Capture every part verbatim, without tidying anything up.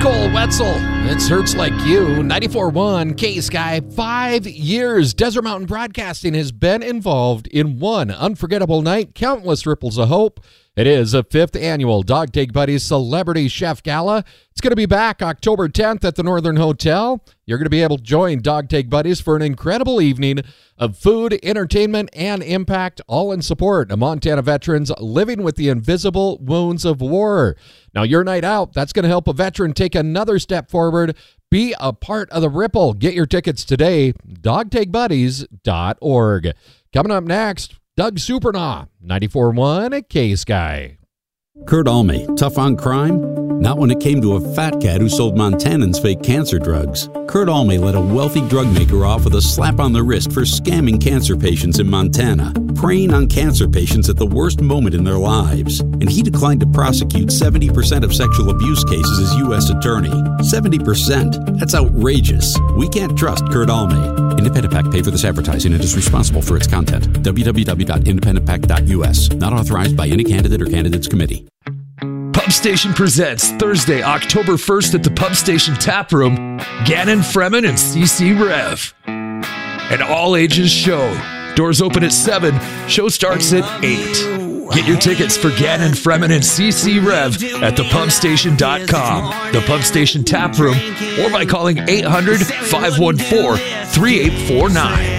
Cole Wetzel. It's Hurts Like You. ninety-four point one K-Sky. Five years Desert Mountain Broadcasting has been involved in one unforgettable night, countless ripples of hope. It is a fifth annual Dog Take Buddies Celebrity Chef Gala. It's going to be back October tenth at the Northern Hotel. You're going to be able to join Dog Take Buddies for an incredible evening of food, entertainment, and impact, all in support of Montana veterans living with the invisible wounds of war. Now, your night out, that's going to help a veteran take another step forward. Be a part of the ripple. Get your tickets today, dog take buddies dot org. Coming up next, Doug Supernaw, ninety-four point one K-Sky. Kurt Alme, tough on crime? Not when it came to a fat cat who sold Montanans fake cancer drugs. Kurt Alme let a wealthy drug maker off with a slap on the wrist for scamming cancer patients in Montana, preying on cancer patients at the worst moment in their lives. And he declined to prosecute seventy percent of sexual abuse cases as U S attorney. seventy percent? That's outrageous. We can't trust Kurt Alme. Independent PAC paid for this advertising and is responsible for its content. w w w dot independent pac dot u s. Not authorized by any candidate or candidates committee. Pub Station presents Thursday, October first at the Pub Station Tap Room, Gannon Fremen and C C Rev. An all-ages show. Doors open at seven. Show starts at eight. Get your tickets for Gannon Fremen and C C Rev at the pub station dot com, the Pub Station Tap Room, or by calling eight hundred, five one four, three eight four nine.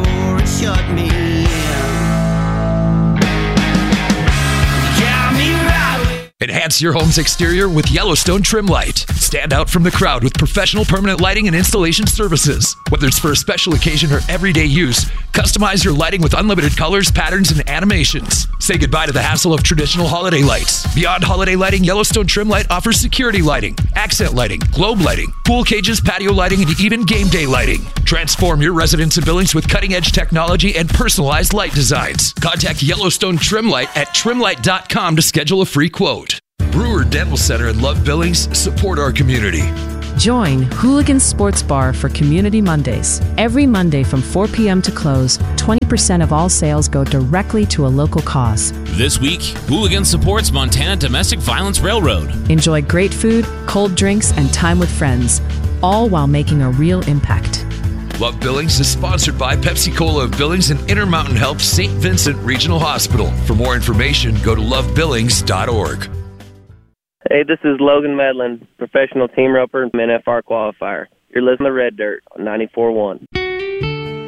Enhance your home's exterior with Yellowstone Trim Light. Stand out from the crowd with professional permanent lighting and installation services. Whether it's for a special occasion or everyday use, customize your lighting with unlimited colors, patterns, and animations. Say goodbye to the hassle of traditional holiday lights. Beyond holiday lighting, Yellowstone Trim Light offers security lighting, accent lighting, globe lighting, pool cages, patio lighting, and even game day lighting. Transform your residence and buildings with cutting-edge technology and personalized light designs. Contact Yellowstone Trim Light at trim light dot com to schedule a free quote. Brewer Dental Center and Love Billings support our community. Join Hooligan Sports Bar for Community Mondays. Every Monday from four p.m. to close, twenty percent of all sales go directly to a local cause. This week, Hooligan supports Montana Domestic Violence Railroad. Enjoy great food, cold drinks, and time with friends, all while making a real impact. Love Billings is sponsored by Pepsi-Cola of Billings and Intermountain Health Saint Vincent Regional Hospital. For more information, go to love billings dot org. Hey, this is Logan Medlin, professional team roper and N F R qualifier. You're listening to Red Dirt on ninety-four point one.